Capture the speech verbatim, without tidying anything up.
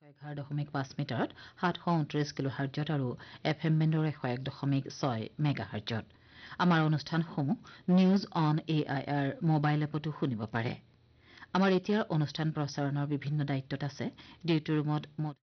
এঘাৰ দশমিক পাঁচ মিটাৰত সাতশ ঊনত্ৰিশ কিলোহাৰ্জত আৰু এফ এম বেণ্ডৰ এশ এক দশমিক ছয় মেগাহাৰ্জত আমাৰ অনুষ্ঠানসমূহ news on A I R mobile এপতো শুনিব পাৰে আমাৰ এতিয়াৰ অনুষ্ঠান প্ৰচাৰণৰ বিভিন্ন দায়িত্বত আছে ডিউটি ৰুমত